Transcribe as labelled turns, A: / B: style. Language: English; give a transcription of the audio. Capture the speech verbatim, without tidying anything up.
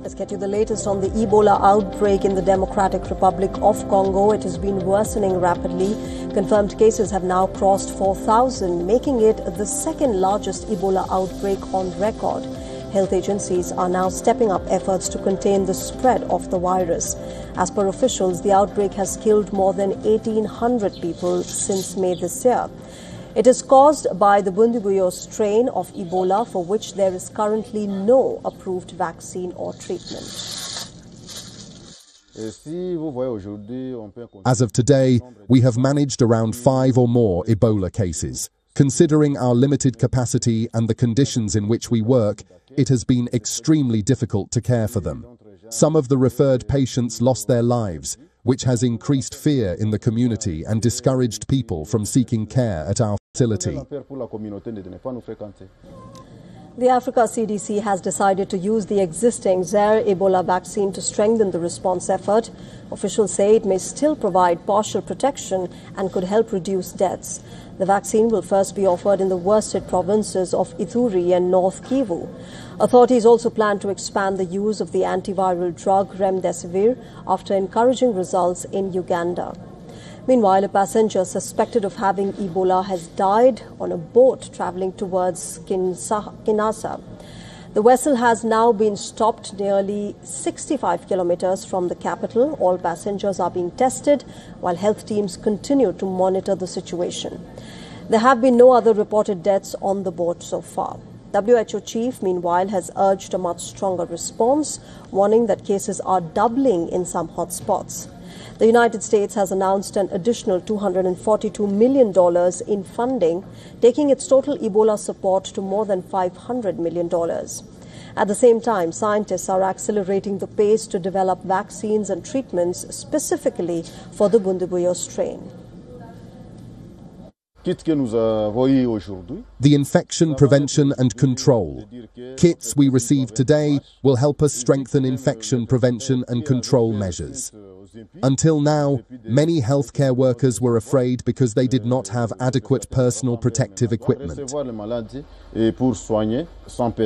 A: Let's get you the latest on the Ebola outbreak in the Democratic Republic of Congo. It has been worsening rapidly. Confirmed cases have now crossed four thousand, making it the second largest Ebola outbreak on record. Health agencies are now stepping up efforts to contain the spread of the virus. As per officials, the outbreak has killed more than eighteen hundred people since May this year. It is caused by the Bundibugyo strain of Ebola, for which there is currently no approved vaccine or treatment.
B: As of today, we have managed around five or more Ebola cases. Considering our limited capacity and the conditions in which we work, it has been extremely difficult to care for them. Some of the referred patients lost their lives, which has increased fear in the community and discouraged people from seeking care at our facility.
A: The Africa C D C has decided to use the existing Zaire Ebola vaccine to strengthen the response effort. Officials say it may still provide partial protection and could help reduce deaths. The vaccine will first be offered in the worst-hit provinces of Ituri and North Kivu. Authorities also plan to expand the use of the antiviral drug Remdesivir after encouraging results in Uganda. Meanwhile, a passenger suspected of having Ebola has died on a boat traveling towards Kinshasa. The vessel has now been stopped nearly sixty-five kilometers from the capital. All passengers are being tested while health teams continue to monitor the situation. There have been no other reported deaths on the boat so far. W H O chief, meanwhile, has urged a much stronger response, warning that cases are doubling in some hotspots. The United States has announced an additional two hundred forty-two million dollars in funding, taking its total Ebola support to more than five hundred million dollars. At the same time, scientists are accelerating the pace to develop vaccines and treatments specifically for the Bundibugyo strain.
B: The infection prevention and control kits we received today will help us strengthen infection prevention and control measures. Until now, many healthcare workers were afraid because they did not have adequate personal protective equipment.